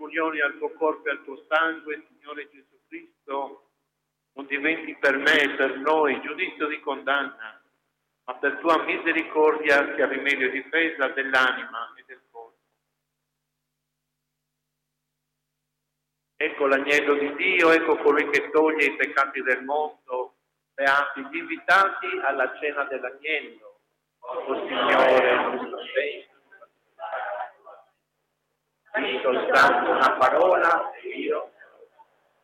comunione al tuo corpo e al tuo sangue, Signore Gesù Cristo, non diventi per me e per noi giudizio di condanna, ma per tua misericordia sia rimedio e difesa dell'anima e del corpo. Ecco l'agnello di Dio, ecco colui che toglie i peccati del mondo. Beati gli invitati alla cena dell'agnello. O Signore, non lo sei. Di soltanto una parola e io